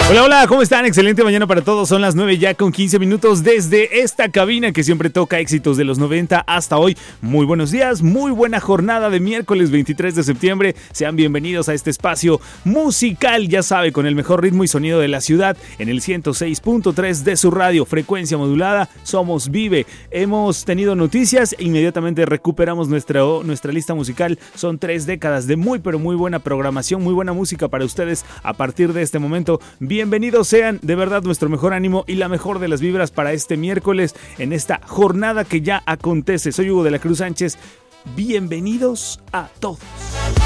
Hola, hola, ¿cómo están? Excelente mañana para todos. Son las 9 ya con 15 minutos desde esta cabina que siempre toca éxitos de los 90 hasta hoy. Muy buenos días, muy buena jornada de miércoles 23 de septiembre. Sean bienvenidos a este espacio musical, ya sabe, con el mejor ritmo y sonido de la ciudad en el 106.3 de su radio, frecuencia modulada. Somos Vive. Hemos tenido noticias, inmediatamente recuperamos nuestra lista musical. Son 3 décadas de muy pero muy buena programación, muy buena música para ustedes a partir de este momento. Bienvenidos sean, de verdad, nuestro mejor ánimo y la mejor de las vibras para este miércoles en esta jornada que ya acontece. Soy Hugo de la Cruz Sánchez. Bienvenidos a todos.